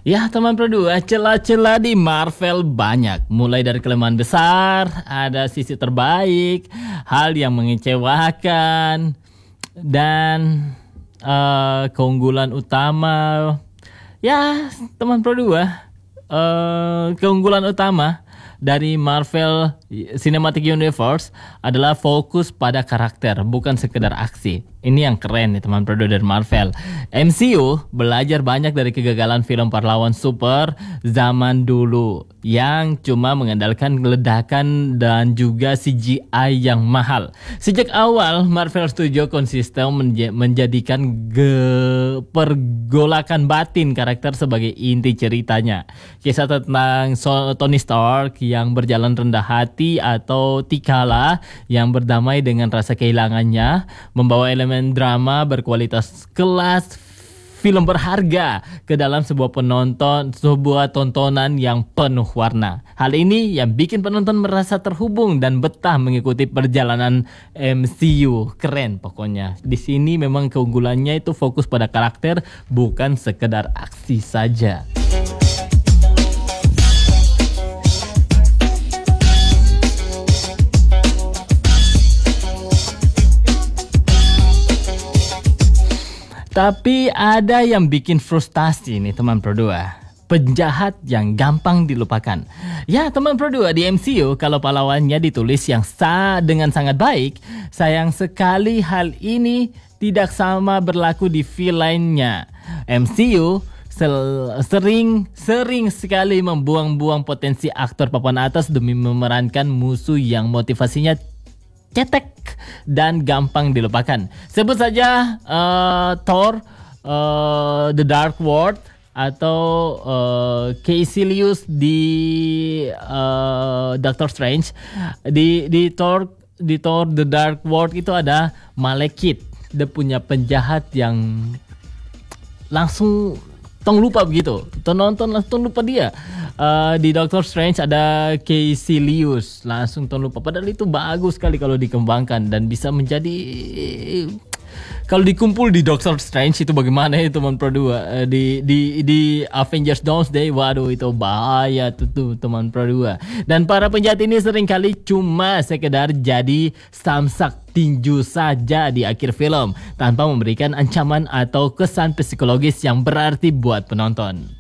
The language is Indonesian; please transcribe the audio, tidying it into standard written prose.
Ya teman Pro 2, celah-celah di Marvel banyak. Mulai dari kelemahan besar, ada sisi terbaik, hal yang mengecewakan, dan keunggulan utama. Ya teman Pro 2, keunggulan utama dari Marvel Cinematic Universe adalah fokus pada karakter, bukan sekedar aksi. Ini yang keren nih teman Pro 2 dari Marvel. MCU belajar banyak dari kegagalan film pahlawan super zaman dulu yang cuma mengandalkan ledakan dan juga CGI yang mahal. Sejak awal Marvel Studio konsisten menjadikan pergolakan batin karakter sebagai inti ceritanya. Kisah tentang Tony Stark yang berjalan rendah hati atau T'Challa yang berdamai dengan rasa kehilangannya membawa elemen drama berkualitas kelas film berharga ke dalam sebuah tontonan yang penuh warna. Hal ini yang bikin penonton merasa terhubung dan betah mengikuti perjalanan MCU. Keren pokoknya. Di sini memang keunggulannya itu fokus pada karakter, bukan sekedar aksi saja. Tapi ada yang bikin frustasi nih teman Pro 2. Penjahat yang gampang dilupakan. Ya teman Pro 2, di MCU kalau pahlawannya ditulis yang dengan sangat baik, sayang sekali hal ini tidak sama berlaku di villainnya. MCU sering sekali membuang-buang potensi aktor papan atas demi memerankan musuh yang motivasinya cetek dan gampang dilupakan. Sebut saja Thor, The Dark World, atau Caecilius di Doctor Strange. Di Thor The Dark World itu ada Malekith. Dia punya penjahat yang langsung tong lupa begitu. Nonton langsung lupa dia. Di Doctor Strange ada Caecilius, langsung tong lupa. Padahal itu bagus sekali kalau dikembangkan dan bisa menjadi, kalau dikumpul di Doctor Strange itu bagaimana ya teman Pro 2. Di Avengers Doomsday, waduh itu bahaya tuh teman Pro 2. Dan para penjahat ini seringkali cuma sekedar jadi samsak tinju saja di akhir film tanpa memberikan ancaman atau kesan psikologis yang berarti buat penonton.